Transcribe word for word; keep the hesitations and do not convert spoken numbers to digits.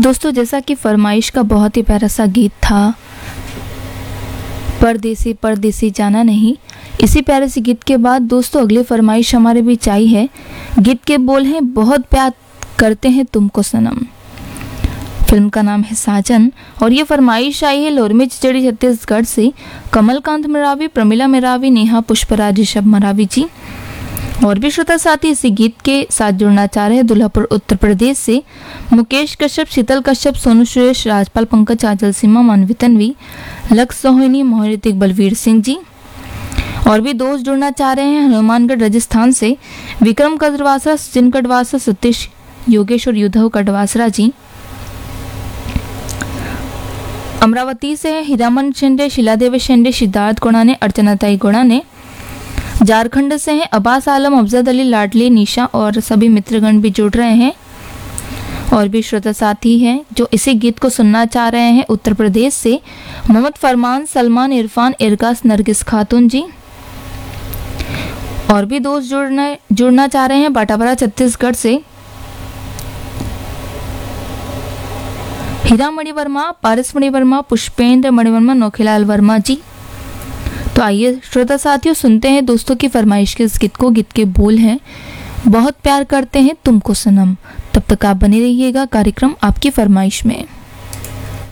दोस्तों, जैसा कि फरमाइश का बहुत ही प्यारा सा गीत था, परदेसी परदेसी जाना नहीं। इसी प्यारे से गीत के बाद दोस्तों अगली फरमाइश हमारे बीच आई है। गीत के बोल हैं, बहुत प्यार करते हैं तुमको सनम। फिल्म का नाम है साजन और ये फरमाइश आई है लोरमी चिचड़ी छत्तीसगढ़ से। कमलकांत मरावी, प्रमिला मरावी, नेहा पुष्पराज, ऋषभ मरावी जी और भी श्रोता साथी इसी गीत के साथ जुड़ना चाह रहे हैं। दुल्हापुर उत्तर प्रदेश से मुकेश कश्यप, शीतल कश्यप, सोनू सुरेश, राजपाल पंकज, आंचल सीमा, मानवी तन्वी, लक्ष्य सोहिनी, मोहरितिक, बलवीर सिंह जी और भी दोस्त जुड़ना चाह रहे हैं हनुमानगढ़ राजस्थान से। विक्रम कटवासरा, सचिन कटवासरा, सतीश, योगेश और युद्धव कटवासरा जी। अमरावती से हीरामन शेंडे, शिलादेवी शेंडे, सिद्धार्थ गोड़ाने, अर्चनाताई गोड़ाने। झारखंड से हैं अब्बास आलम, अफजद अली, लाडली, निशा और सभी मित्रगण भी जुड़ रहे हैं और भी श्रोता साथी हैं जो इसी गीत को सुनना चाह रहे हैं। उत्तर प्रदेश से मोहम्मद फरमान, सलमान, इरफान, इरकास, नरगिस खातून जी और भी दोस्त जुड़ना जुड़ना चाह रहे हैं बाटाबरा छत्तीसगढ़ से। हीरा मणिवर्मा, पारस मणिवर्मा, पुष्पेंद्र मणिवर्मा, नौखीलाल वर्मा जी। तो आइए श्रोता साथियों सुनते हैं दोस्तों की फरमाइश के इस गीत को। गीत के बोल हैं, बहुत प्यार करते हैं तुमको सनम। तब तक आप बने रहिएगा कार्यक्रम आपकी फरमाइश में।